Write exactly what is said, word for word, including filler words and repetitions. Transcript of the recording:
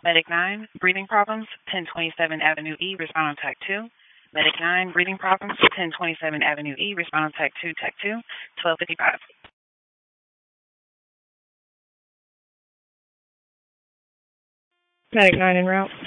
Medic nine, breathing problems, ten twenty-seven Avenue E, respond on Tech two. Medic nine, breathing problems, ten twenty-seven Avenue E, respond on Tech two, Tech two, twelve fifty-five. Medic nine en route.